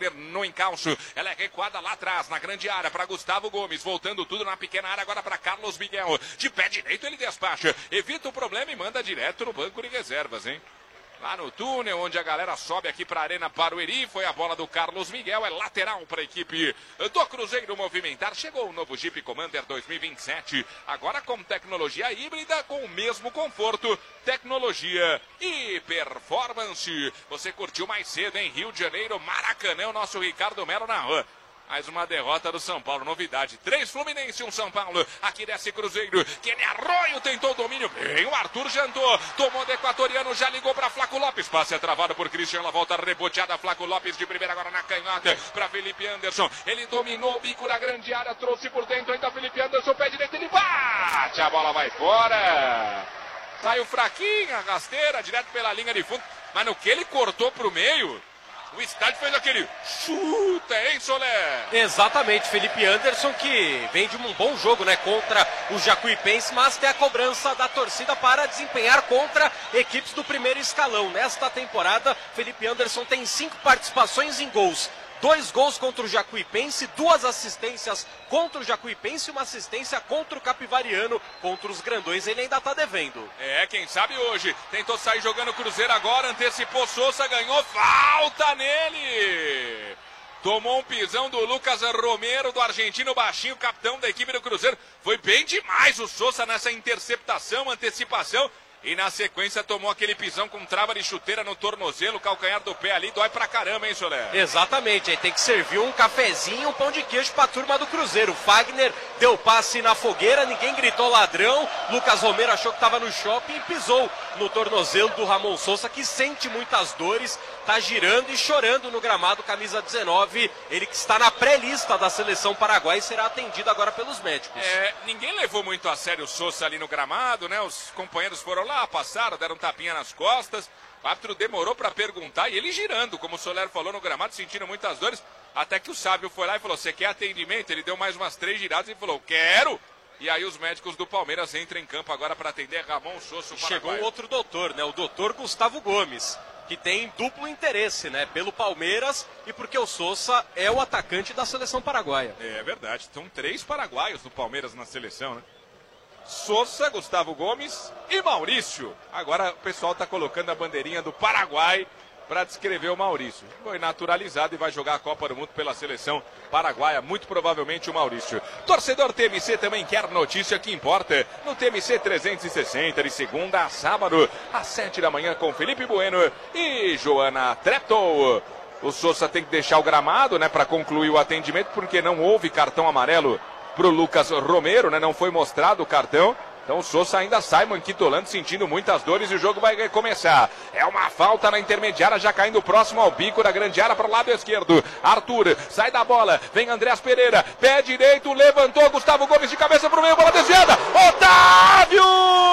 Wagner no encalço. Ela é recuada lá atrás, na grande área, para Gustavo Gomes. Voltando tudo na pequena área, agora para Carlos Miguel. De pé direito ele despacha. Evita o problema e manda direto no banco de reservas, hein? Lá no túnel, onde a galera sobe aqui para a Arena Barueri, foi a bola do Carlos Miguel, é lateral para a equipe do Cruzeiro movimentar. Chegou o novo Jeep Commander 2027, agora com tecnologia híbrida, com o mesmo conforto, tecnologia e performance. Você curtiu mais cedo, em Rio de Janeiro, Maracanã, o nosso Ricardo Melo na rua. Mais uma derrota do São Paulo, novidade. 3 Fluminense, 1 São Paulo. Aqui desce Cruzeiro. Kenny Arroio tentou o domínio. Bem, o Arthur jantou. Tomou do equatoriano, já ligou para Flaco Lopes. Passe é travado por Christian. Ela volta reboteada. Flaco Lopes de primeira agora na canhota. Para Felipe Anderson. Ele dominou o bico na grande área. Trouxe por dentro ainda Felipe Anderson. Pé direito, ele bate. A bola vai fora. Saiu fraquinha, rasteira, direto pela linha de fundo. Mas no que ele cortou pro meio... O estádio fez aquele chuta, hein, Soler? Exatamente, Felipe Anderson, que vem de um bom jogo, né, contra o Jacuipense, mas tem a cobrança da torcida para desempenhar contra equipes do primeiro escalão. Nesta temporada, Felipe Anderson tem 5 participações em gols. 2 gols contra o Jacuipense, 2 assistências contra o Jacuipense e 1 assistência contra o Capivariano. Contra os grandões ele ainda está devendo. É, quem sabe hoje. Tentou sair jogando o Cruzeiro agora, antecipou Sousa, ganhou, falta nele! Tomou um pisão do Lucas Romero, do argentino baixinho, capitão da equipe do Cruzeiro. Foi bem demais o Sousa nessa interceptação, antecipação. E na sequência tomou aquele pisão com trava de chuteira no tornozelo, calcanhar do pé ali, dói pra caramba, hein, Soler? Exatamente, aí tem que servir um cafezinho, um pão de queijo pra turma do Cruzeiro. Fagner deu passe na fogueira, ninguém gritou ladrão. Lucas Romero achou que tava no shopping e pisou no tornozelo do Ramon Sousa, que sente muitas dores, tá girando e chorando no gramado, camisa 19. Ele que está na pré-lista da seleção paraguaia e será atendido agora pelos médicos. Ninguém levou muito a sério o Sousa ali no gramado, né? Os companheiros foram lá, passaram, deram um tapinha nas costas. O árbitro demorou para perguntar e ele girando, como o Soler falou, no gramado, sentindo muitas dores. Até que o sábio foi lá e falou: você quer atendimento? Ele deu mais umas 3 giradas e falou: quero! E aí os médicos do Palmeiras entram em campo agora para atender Ramon Sousa. Chegou um outro doutor, né? O doutor Gustavo Gomes, que tem duplo interesse, né? Pelo Palmeiras e porque o Sousa é o atacante da seleção paraguaia. É verdade, são 3 paraguaios do Palmeiras na seleção, né? Sousa, Gustavo Gomes e Maurício. Agora o pessoal está colocando a bandeirinha do Paraguai para descrever o Maurício. Foi naturalizado e vai jogar a Copa do Mundo pela seleção paraguaia, muito provavelmente o Maurício. Torcedor TMC também quer notícia que importa. No TMC 360, de segunda a sábado, às 7 da manhã, com Felipe Bueno e Joana Treptow. O Sousa tem que deixar o gramado, né, para concluir o atendimento, porque não houve cartão amarelo pro Lucas Romero, né? Não foi mostrado o cartão. Então o Sousa ainda sai manquitolando, sentindo muitas dores e o jogo vai recomeçar. É uma falta na intermediária, já caindo próximo ao bico da grande área para o lado esquerdo. Arthur sai da bola, vem Andreas Pereira, pé direito, levantou, Gustavo Gomes de cabeça para o meio, bola desviada. Otávio!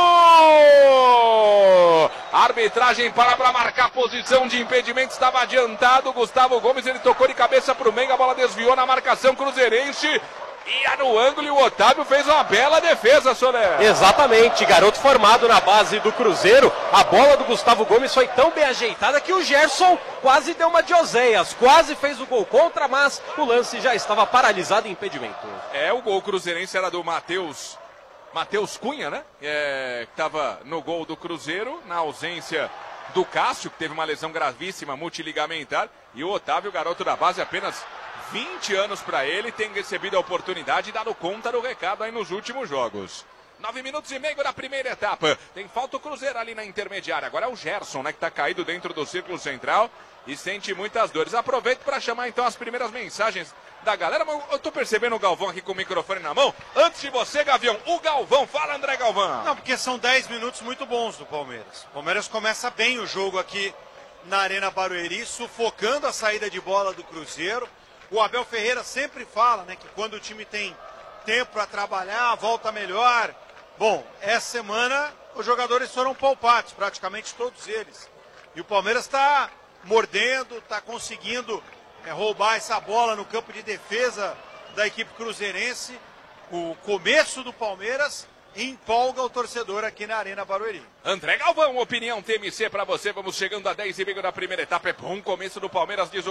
A arbitragem para marcar posição de impedimento, estava adiantado. Gustavo Gomes, ele tocou de cabeça para o meio, a bola desviou na marcação cruzeirense. Ia no ângulo e o Otávio fez uma bela defesa, Soler. Exatamente, garoto formado na base do Cruzeiro. A bola do Gustavo Gomes foi tão bem ajeitada que o Gerson quase deu uma de Oséias. Quase fez o gol contra, mas o lance já estava paralisado em impedimento. O gol cruzeirense era do Matheus Cunha, né? Que estava no gol do Cruzeiro, na ausência do Cássio, que teve uma lesão gravíssima, multiligamentar. E o Otávio, garoto da base, apenas 20 anos para ele, tem recebido a oportunidade e dado conta do recado aí nos últimos jogos. 9 minutos e meio da primeira etapa. Tem falta o Cruzeiro ali na intermediária. Agora é o Gerson, né, que está caído dentro do círculo central e sente muitas dores. Aproveito para chamar então as primeiras mensagens da galera. Eu tô percebendo o Galvão aqui com o microfone na mão. Antes de você, Gavião, o Galvão. Fala, André Galvão. Não, porque são 10 minutos muito bons do Palmeiras. O Palmeiras começa bem o jogo aqui na Arena Barueri, sufocando a saída de bola do Cruzeiro. O Abel Ferreira sempre fala, né, que quando o time tem tempo para trabalhar, volta melhor. Bom, essa semana os jogadores foram poupados, praticamente todos eles. E o Palmeiras está mordendo, está conseguindo roubar essa bola no campo de defesa da equipe cruzeirense. O começo do Palmeiras empolga o torcedor aqui na Arena Barueri. André Galvão, opinião TMC para você. Vamos chegando a 10 e meio da primeira etapa. É bom começo do Palmeiras, diz